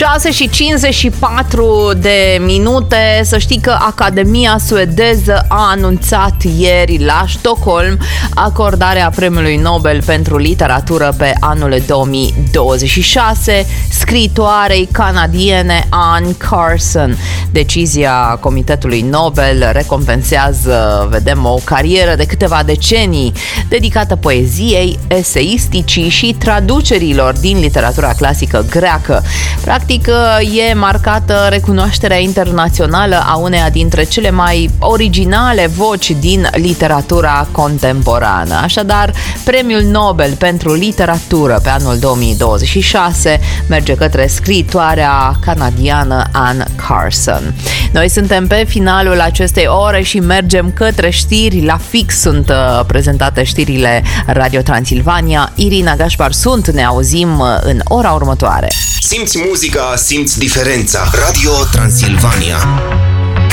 6:54. Să știi că Academia suedeză a anunțat ieri la Stockholm acordarea Premiului Nobel pentru literatură pe anul 2026 scriitoarei canadiene Anne Carson. Decizia Comitetului Nobel recompensează, vedem, o carieră de câteva decenii dedicată poeziei, eseisticii și traducerilor din literatura clasică greacă. Practic, e marcată recunoașterea internațională a uneia dintre cele mai originale voci din literatura contemporană. Așadar, Premiul Nobel pentru literatură pe anul 2026 merge către scriitoarea canadiană Anne Carson. Noi suntem pe finalul acestei ore și mergem către știri. La fix sunt prezentate știrile Radio Transilvania. Irina Gașpar sunt, ne auzim în ora următoare. Simți muzica, simți diferența. Radio Transilvania.